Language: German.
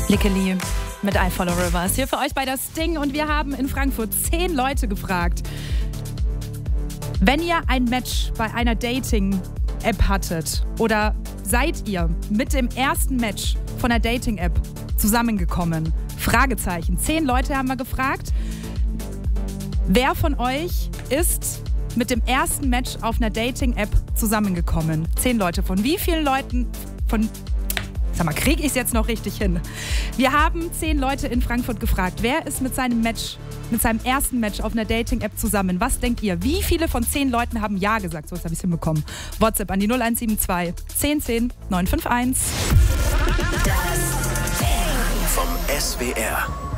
Lickeli mit I Follow Rivers. Hier für euch bei das Ding und wir haben in Frankfurt 10 Leute gefragt, wenn ihr ein Match bei einer Dating-App hattet oder seid ihr mit dem ersten Match von einer Dating-App zusammengekommen? Fragezeichen. 10 Leute haben wir gefragt. Wer von euch ist mit dem ersten Match auf einer Dating-App zusammengekommen? 10 Leute. Von wie vielen Leuten? Sag mal, kriege ich es jetzt noch richtig hin? Wir haben 10 Leute in Frankfurt gefragt, wer ist mit seinem ersten Match auf einer Dating-App zusammen? Was denkt ihr? Wie viele von 10 Leuten haben Ja gesagt? So, jetzt habe ich es hinbekommen. WhatsApp an die 0172 10 10 951. Vom SWR.